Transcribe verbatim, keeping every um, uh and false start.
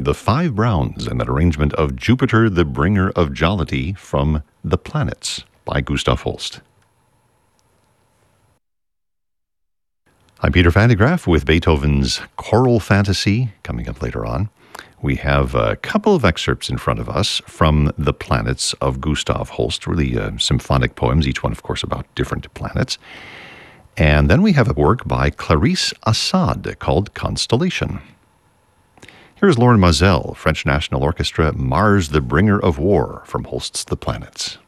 the Five Browns and that arrangement of Jupiter, the Bringer of Jollity from The Planets by Gustav Holst. I'm Peter Van de Graaff with Beethoven's Choral Fantasy coming up later on. We have a couple of excerpts in front of us from The Planets of Gustav Holst, really uh, symphonic poems, each one, of course, about different planets. And then we have a work by Clarisse Assad called Constellation. Here's Lauren Mazel, French National Orchestra, Mars, the Bringer of War, from Holst's The Planets.